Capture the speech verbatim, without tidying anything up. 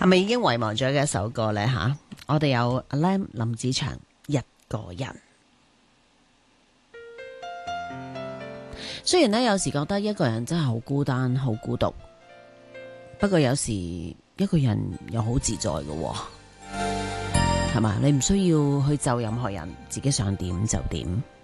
係咪已經遺忘咗嘅一首歌呢？吓，我哋有阿 Lam 林子祥一個人。雖然呢，有時覺得一個人真係好孤單、好孤獨，不過有時一個人又好自在嘅，係嘛？你唔需要去就任何人，自己想點就點。